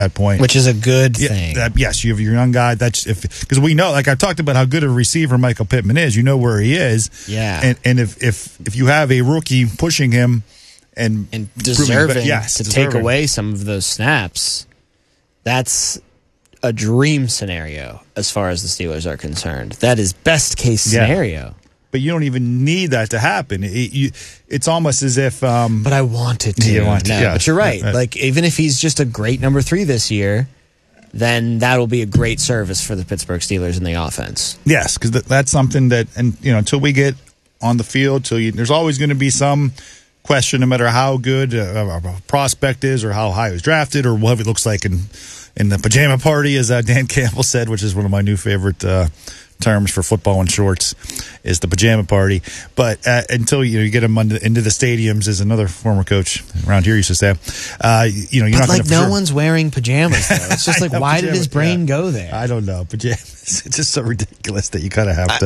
that point. Which is a good thing. Yes, you have your young guy. That's because we know, like I talked about how good a receiver Michael Pittman is. You know where he is. Yeah. And if you have a rookie pushing him and deserving to take away some of those snaps, that's a dream scenario as far as the Steelers are concerned. That is best case scenario. But you don't even need that to happen. It's almost as if... but I want it to. But you're right. Like, even if he's just a great number 3 this year, then that'll be a great service for the Pittsburgh Steelers in the offense. Yes, because that's something that... And, until we get on the field, there's always going to be some question, no matter how good a prospect is or how high he was drafted or what it looks like in the pajama party, as Dan Campbell said, which is one of my new favorite terms for football and shorts, is the pajama party. But until you get them into the stadiums, as another former coach around here used to say, you're not going to. No one's wearing pajamas though. It's just like, why did his brain go there? I don't know. Pajamas. It's just so ridiculous that you kind of have to.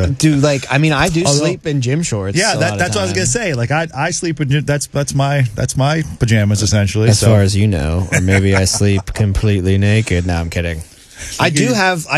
I do sleep in gym shorts. Yeah, that's what I was gonna say. Like I sleep in that's my pajamas essentially. As far as you know, or maybe I sleep completely naked. No, I'm kidding. I do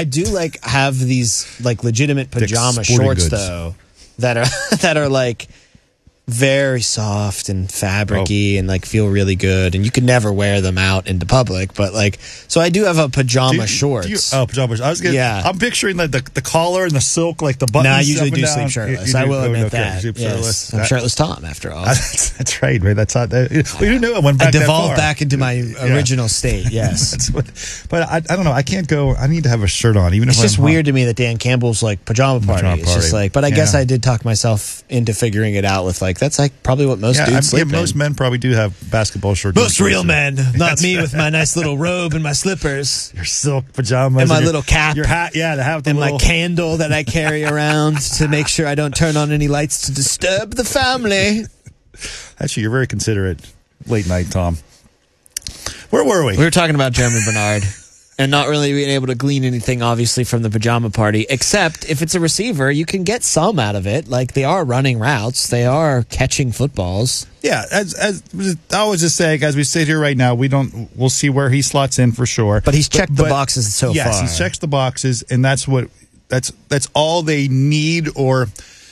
have these like legitimate pajama shorts though that are like very soft and fabricy and like feel really good, and you could never wear them out into public, but like, so I do have a pajama shorts. Pajamas. I'm picturing the collar and the silk, like the buttons. No, I usually do sleep shirtless. I will admit that. Yes. I'm shirtless Tom after all. That's right, man. That's not that. We didn't know it went back. I devolved back into my original state. Yes, but I don't know. I can't go. I need to have a shirt on, even if it's just weird to me that Dan Campbell's like pajama party. It's just like, but I guess I did talk myself into figuring it out with like, that's like probably what most dudes sleep in. Most men probably do have basketball shorts. Most real men, not me with my nice little robe and my slippers, your silk pajamas, and my little cap, your hat, the hat, and my candle that I carry around to make sure I don't turn on any lights to disturb the family. Actually, you're very considerate. Late night, Tom. Where were we? We were talking about Jeremy Bernard. And not really being able to glean anything, obviously, from the pajama party, except if it's a receiver, you can get some out of it. Like, they are running routes. They are catching footballs. Yeah, as I was just saying, as we sit here right now, we'll see where he slots in for sure. But he's checked the boxes so far. Yes, he checks the boxes, and that's all they need, or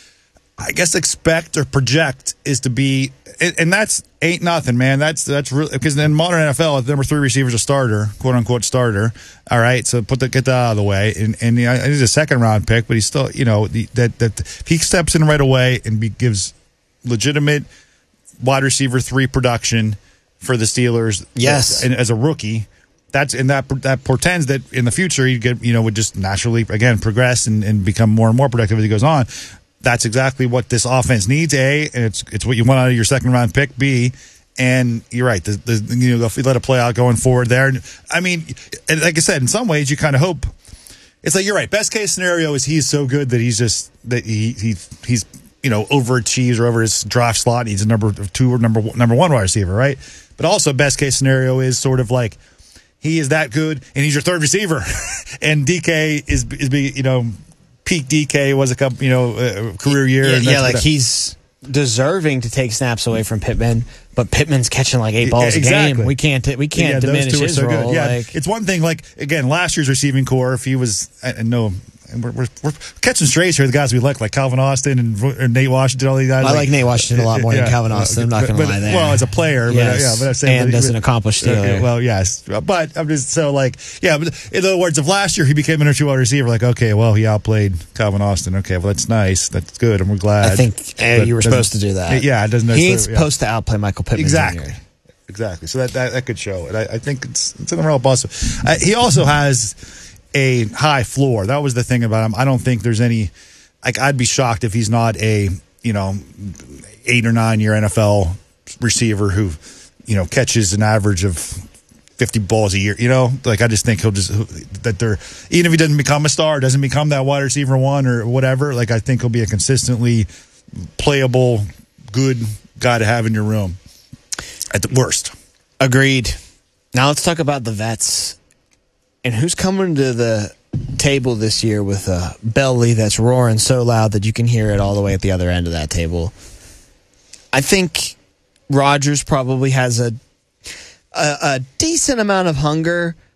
I guess expect or project, is to be, and that's ain't nothing, man. That's really, because in modern NFL, the number 3 receiver is a starter, quote unquote starter. All right, so get that out of the way, and he's a 2nd round pick, but he's still, that if he steps in right away and gives legitimate wide receiver 3 production for the Steelers, yes, and as a rookie. That portends that in the future he'd get, would just naturally again progress and become more and more productive as he goes on. That's exactly what this offense needs. A, and it's what you want out of your 2nd round pick. B, and you're right. If you let it play out going forward there. I mean, and like I said, in some ways you kind of hope. It's like, you're right. Best case scenario is he's so good that he's overachieves or over his draft slot. He's a number 2 or number 1 wide receiver, right? But also best case scenario is sort of like he is that good and he's your 3rd receiver, and DK is peak DK was a couple, career year. He's deserving to take snaps away from Pittman, but Pittman's catching like 8 balls a game. We can't diminish his role. Yeah, it's one thing. Like, again, last year's receiving core, if he was, and we're catching strays here. The guys we like Calvin Austin and Nate Washington, all these guys. I like Nate Washington a lot more than Calvin Austin. I'm not going to lie there. Well, as a player, yes. but I'm saying, and as an accomplished Steeler. Well, yes, but I'm just so like, But in other words, if last year he became an number 2 wide receiver, like, okay, well, he outplayed Calvin Austin. Okay, well, that's nice, that's good, and we're glad. I think you were supposed to do that. Yeah, it doesn't. He ain't supposed to outplay Michael Pittman. Exactly. So that could show it. I think it's an real possible. He also has a high floor. That was the thing about him. I don't think there's any, like, I'd be shocked if he's not a 8 or 9 year NFL receiver who catches an average of 50 balls a year. Like, I just think he'll even if he doesn't become a star, doesn't become that wide receiver 1 or whatever, like, I think he'll be a consistently playable, good guy to have in your room at the worst. Agreed. Now let's talk about the vets. And who's coming to the table this year with a belly that's roaring so loud that you can hear it all the way at the other end of that table? I think Rodgers probably has a decent amount of hunger